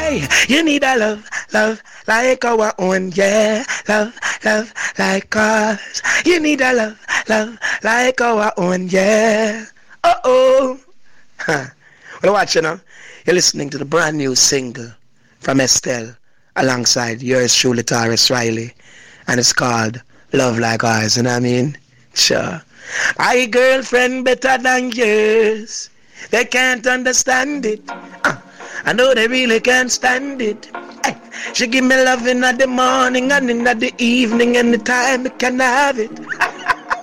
Hey, you need a love like our own, yeah. Love like ours. You need a love like our own, yeah. Uh-oh. Huh. Well, watch, you know. You're listening to the brand new single from Estelle alongside yours truly, Taurus Riley. And it's called Love Like Ours, you know what I mean? Sure. I girlfriend better than yours. They can't understand it. I know they really can't stand it. Hey, she give me love in the morning and in the evening, anytime I can have it.